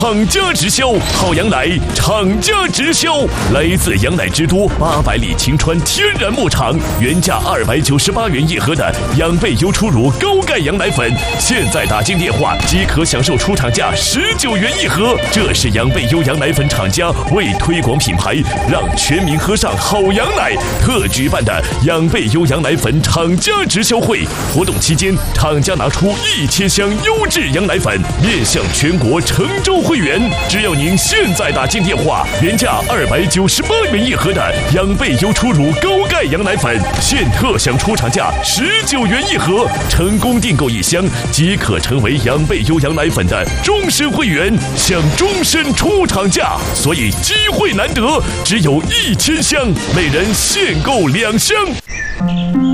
厂家直销，好羊奶，厂家直销，来自羊奶之都800里晴川天然牧场，原价298元一盒的养倍优初乳高钙羊奶粉，现在打进电话即可享受出厂价19元一盒。这是养倍优羊奶粉厂家为推广品牌，让全民喝上好羊奶特举办的养倍优羊奶粉厂家直销会。活动期间，厂家拿出1000箱优质羊奶粉，面向全国成州会员，只要您现在打进电话，原价298元一盒的养倍优初乳高钙羊奶粉，现特享出厂价19元一盒，成功订购1箱即可成为养倍优羊奶粉的终身会员，享终身出厂价。所以机会难得，只有1000箱，每人限购2箱。